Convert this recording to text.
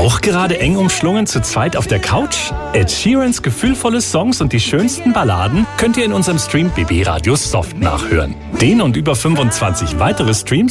Auch gerade eng umschlungen zu zweit auf der Couch? Ed Sheerans gefühlvolle Songs und die schönsten Balladen könnt ihr in unserem Stream BB Radio Soft nachhören. Den und über 25 weitere Streams